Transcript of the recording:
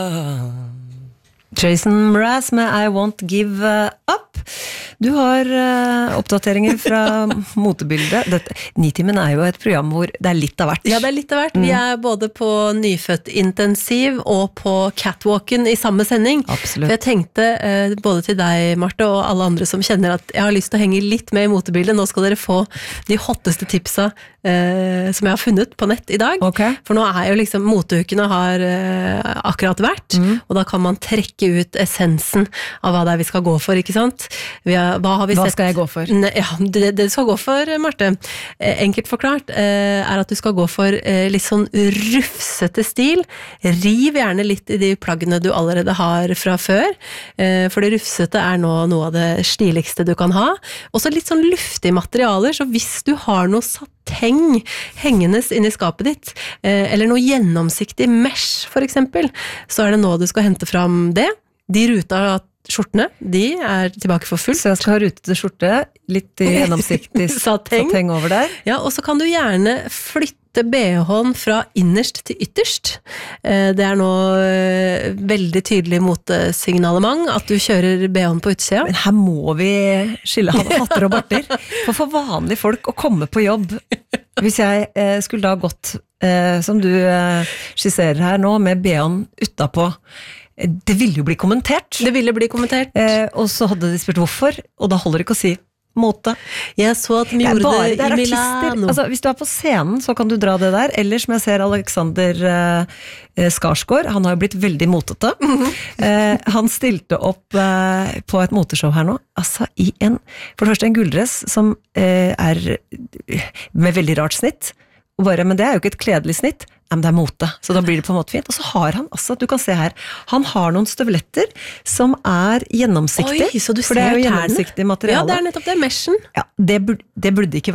Jason Mraz med I Won't Give Up. Du har oppdateringer fra motebildet. Nitimen jo et program hvor det litt av hvert. Ja, det litt av hvert. Vi både på nyfødt intensiv og på catwalken i samme sending. Absolutt. For jeg tenkte både til deg, Marte, og alle andre som kjenner at jeg har lyst til å henge litt med i motebildet. Nå skal dere få de hotteste tipsa som jeg har funnet på nett i dag. Okay. For nå jo liksom, moteukene har akkurat vært, og da kan man trekke ut essensen av hva det vi skal gå for, ikke sant? Hva skal jeg gå for? Ja, det du skal gå for, Marte, enkelt forklart, at du skal gå for litt sånn rufsete stil. Riv gjerne litt i de plaggene du allerede har fra før, for det rufsete nå noe av det stiligste du kan ha. Også litt sånn luftige materialer, så hvis du har noe sateng hengendes inn i skapet ditt, eller noe gjennomsiktig mesh for eksempel, så det nå du skal hente fram det. De ruta skjortene, de tilbake for fullt. Så jeg skal ha rutete skjorte, litt gjennomsiktig sateng over der. Ja, og så kan du gjerne flytte BH-en fra innerst til ytterst. Det nå veldig tydelig motesignalement at du kjører BH-en på utsida. Men her må vi skille hatter og barter. For vanlige folk å komme på jobb, hvis jeg skulle da gått, som du skisserer her nå, med BH-en utapå, det ville jo bli kommentert. Det ville bli kommentert. Og så hadde de spurt hvorfor, og da holder det ikke å si måte. Jeg så at de gjorde det i Milano. Altså, hvis du på scenen, så kan du dra det der. Ellers, som jeg ser Alexander Skarsgård, han har jo blitt veldig motete. Han stilte opp på et moteshow her nå, altså for det første en gulldress, som med veldig rart snitt, men det jo ikke et kledelig snitt, men det mote, så da blir det på en måte fint. Og så har han, altså, du kan se her, han har noen støvletter som gjennomsiktig. Oi, så du for det jo gjennomsiktig materiale. Ja, det nettopp det, meshen. Ja, det burde ikke være